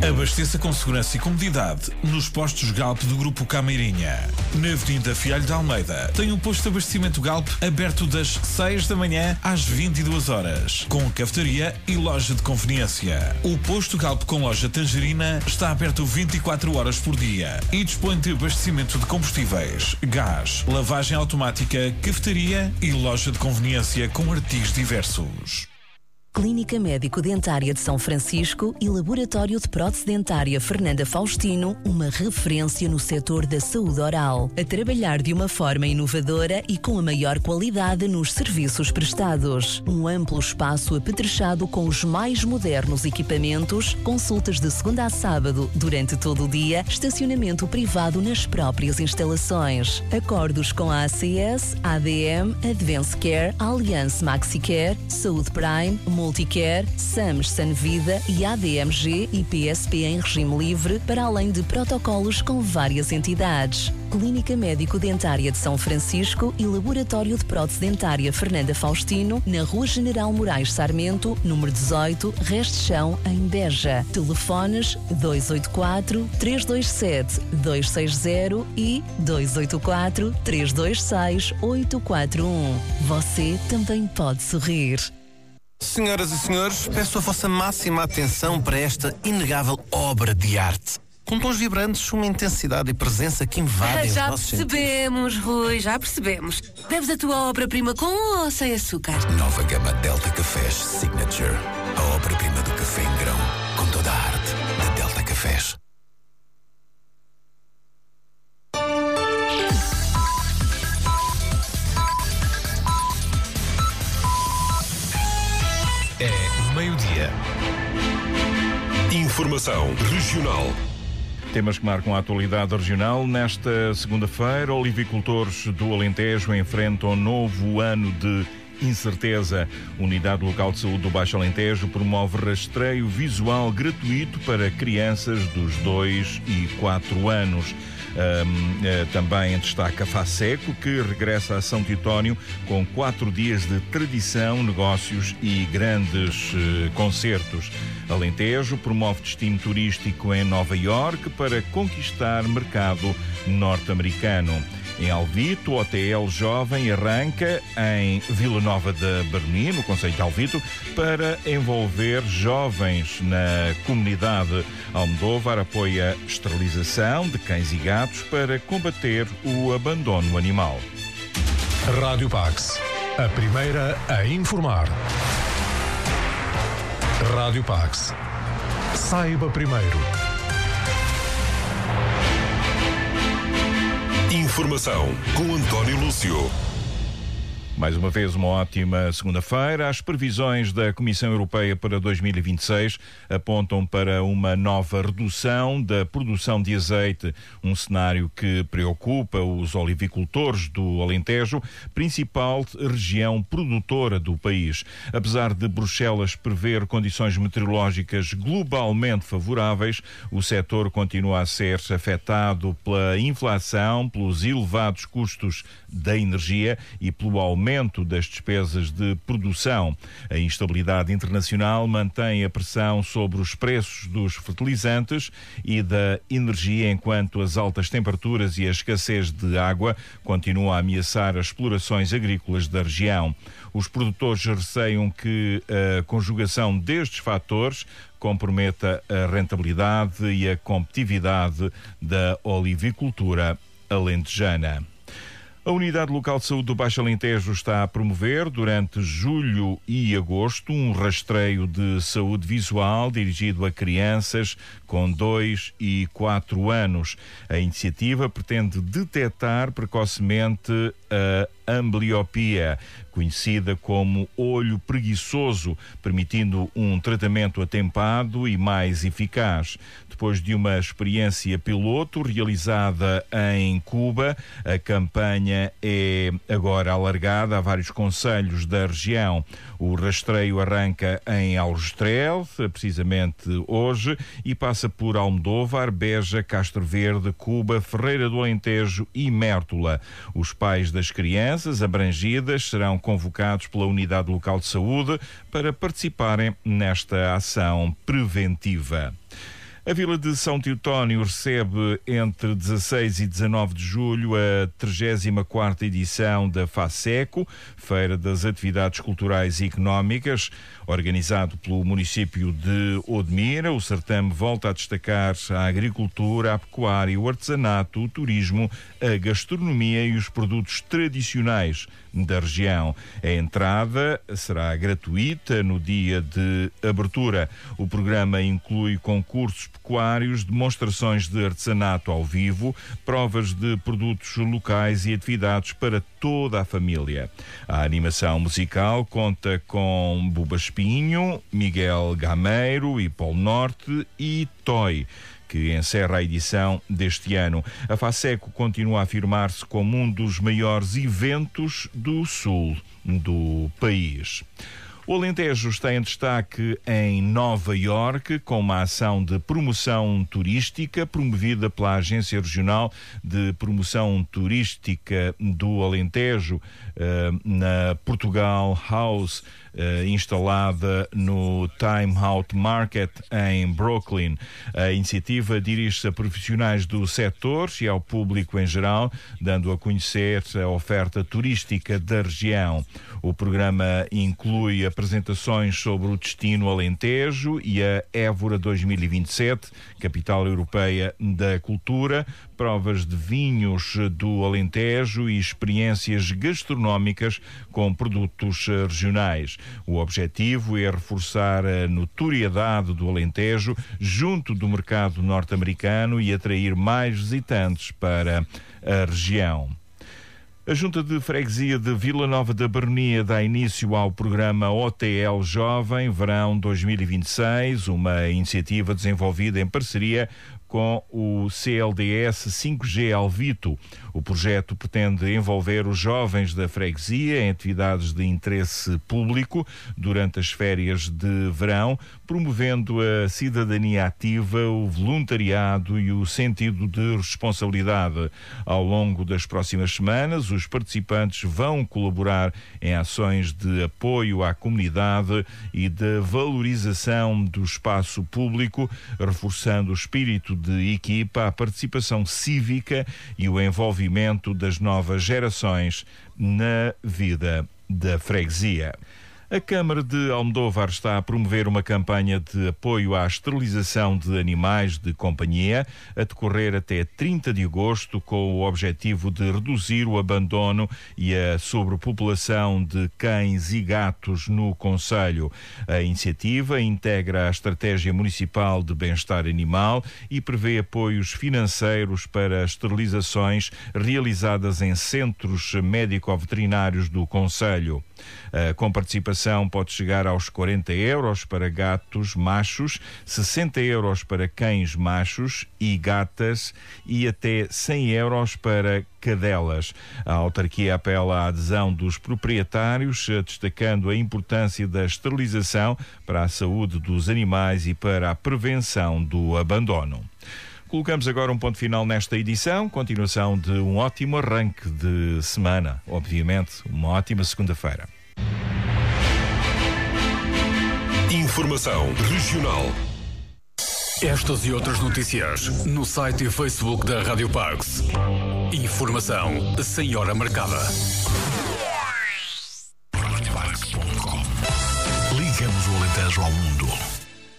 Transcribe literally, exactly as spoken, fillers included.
Abasteça com segurança e comodidade nos postos Galp do Grupo Cameirinha. Na Avenida Fialho de Almeida tem um posto de abastecimento Galp aberto das seis da manhã às vinte e duas horas, com cafetaria e loja de conveniência. O posto Galp com loja Tangerina está aberto vinte e quatro horas por dia e dispõe de abastecimento de combustíveis, gás, lavagem automática, cafetaria e loja de conveniência com artigos diversos. Clínica Médico-Dentária de São Francisco e Laboratório de Prótese Dentária Fernanda Faustino, uma referência no setor da saúde oral, a trabalhar de uma forma inovadora e com a maior qualidade nos serviços prestados. Um amplo espaço apetrechado com os mais modernos equipamentos, consultas de segunda a sábado durante todo o dia, estacionamento privado nas próprias instalações. Acordos com a A C S, A D M, Advance Care, Allianz MaxiCare, Saúde Prime, Multicare, SAMS Sanvida e A D M G e P S P em regime livre, para além de protocolos com várias entidades. Clínica Médico-Dentária de São Francisco e Laboratório de Prótese Dentária Fernanda Faustino, na Rua General Moraes Sarmento, número dezoito, Reste Chão, em Beja. Telefones dois oito quatro, três dois sete, dois seis zero e dois oito quatro, três dois seis, oito quatro um. Você também pode sorrir. Senhoras e senhores, peço a vossa máxima atenção para esta inegável obra de arte. Com tons vibrantes, uma intensidade e presença que invadem Já os nossos percebemos, sentidos. Rui, já percebemos. Deves a tua obra-prima com ou sem açúcar? Nova gama Delta Cafés Signature. A obra-prima do café em grão, com toda a arte da Delta Cafés. É meio-dia. Informação regional. Temas que marcam a atualidade regional. Nesta segunda-feira, olivicultores do Alentejo enfrentam um novo ano de incerteza. A Unidade Local de Saúde do Baixo Alentejo promove rastreio visual gratuito para crianças dos dois e quatro anos. Um, uh, também destaca Faceco, que regressa a São Titónio com quatro dias de tradição, negócios e grandes uh, concertos. Alentejo promove destino turístico em Nova Iorque para conquistar mercado norte-americano. Em Alvito, o O T L Jovem arranca em Vila Nova da Baronia, no concelho de Alvito, para envolver jovens na comunidade. Almodóvar apoia a esterilização de cães e gatos para combater o abandono animal. Rádio Pax, a primeira a informar. Rádio Pax. Saiba primeiro. Informação com António Lúcio. Mais uma vez, uma ótima segunda-feira. As previsões da Comissão Europeia para dois mil e vinte e seis apontam para uma nova redução da produção de azeite, um cenário que preocupa os olivicultores do Alentejo, principal região produtora do país. Apesar de Bruxelas prever condições meteorológicas globalmente favoráveis, o setor continua a ser afetado pela inflação, pelos elevados custos da energia e pelo aumento das despesas de produção. A instabilidade internacional mantém a pressão sobre os preços dos fertilizantes e da energia, enquanto as altas temperaturas e a escassez de água continuam a ameaçar as explorações agrícolas da região. Os produtores receiam que a conjugação destes fatores comprometa a rentabilidade e a competitividade da olivicultura alentejana. A Unidade Local de Saúde do Baixo Alentejo está a promover, durante julho e agosto, um rastreio de saúde visual dirigido a crianças com dois e quatro anos. A iniciativa pretende detectar precocemente a ambliopia, conhecida como olho preguiçoso, permitindo um tratamento atempado e mais eficaz. Depois de uma experiência piloto realizada em Cuba, a campanha é agora alargada a vários concelhos da região. O rastreio arranca em Aljustrel, precisamente hoje, e passa por Almodóvar, Beja, Castro Verde, Cuba, Ferreira do Alentejo e Mértola. Os pais das crianças abrangidas serão convocados pela Unidade Local de Saúde para participarem nesta ação preventiva. A Vila de São Teotónio recebe entre dezasseis e dezanove de julho a trigésima quarta edição da FASECO, Feira das Atividades Culturais e Económicas, organizado pelo município de Odmira. O certame volta a destacar a agricultura, a pecuária, o artesanato, o turismo, a gastronomia e os produtos tradicionais da região. A entrada será gratuita no dia de abertura. O programa inclui concursos pecuários, demonstrações de artesanato ao vivo, provas de produtos locais e atividades para toda a família. A animação musical conta com Buba Espinho, Miguel Gameiro e Polo Norte e Toy, que encerra a edição deste ano. A FASECO continua a afirmar-se como um dos maiores eventos do sul do país. O Alentejo está em destaque em Nova Iorque, com uma ação de promoção turística promovida pela Agência Regional de Promoção Turística do Alentejo, na Portugal House, instalada no Time Out Market em Brooklyn. A iniciativa dirige-se a profissionais do setor e ao público em geral, dando a conhecer a oferta turística da região. O programa inclui apresentações sobre o destino Alentejo e a Évora dois mil e vinte e sete, capital europeia da cultura, provas de vinhos do Alentejo e experiências gastronómicas com produtos regionais. O objetivo é reforçar a notoriedade do Alentejo junto do mercado norte-americano e atrair mais visitantes para a região. A Junta de Freguesia de Vila Nova da Baronia dá início ao programa O T L Jovem Verão dois mil e vinte e seis, uma iniciativa desenvolvida em parceria com o C L D S cinco G Alvito. O projeto pretende envolver os jovens da freguesia em atividades de interesse público durante as férias de verão, promovendo a cidadania ativa, o voluntariado e o sentido de responsabilidade. Ao longo das próximas semanas, os participantes vão colaborar em ações de apoio à comunidade e de valorização do espaço público, reforçando o espírito de equipa, a participação cívica e o envolvimento das novas gerações na vida da freguesia. A Câmara de Almodóvar está a promover uma campanha de apoio à esterilização de animais de companhia a decorrer até trinta de agosto, com o objetivo de reduzir o abandono e a sobrepopulação de cães e gatos no concelho. A iniciativa integra a Estratégia Municipal de Bem-Estar Animal e prevê apoios financeiros para esterilizações realizadas em centros médico-veterinários do concelho. A comparticipação pode chegar aos quarenta euros para gatos machos, sessenta euros para cães machos e gatas e até cem euros para cadelas. A autarquia apela à adesão dos proprietários, destacando a importância da esterilização para a saúde dos animais e para a prevenção do abandono. Colocamos agora um ponto final nesta edição, continuação de um ótimo arranque de semana, obviamente, uma ótima segunda-feira. Informação regional. Estas e outras notícias no site e Facebook da Rádio Parks. Informação sem hora marcada. Ligamos o Alentejo ao mundo.